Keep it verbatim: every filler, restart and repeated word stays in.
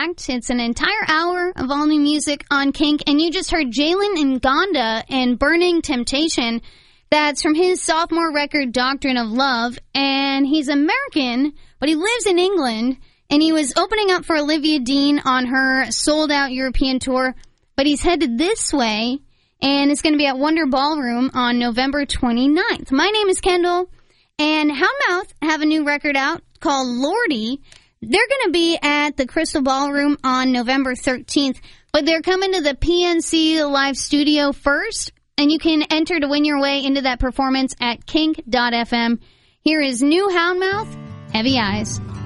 packed. It's an entire hour of all new music on Kink. And you just heard Jalen Ngonda and Burning Temptation. That's from his sophomore record, Doctrine of Love. And he's American, but he lives in England. And he was opening up for Olivia Dean on her sold-out European tour. But he's headed this way, and it's going to be at Wonder Ballroom on November twenty-ninth. My name is Kendall, and Houndmouth have a new record out called Lordy. They're going to be at the Crystal Ballroom on November thirteenth, but they're coming to the P N C Live Studio first, and you can enter to win your way into that performance at kink dot f m. Here is new Houndmouth, Heavy Eyes.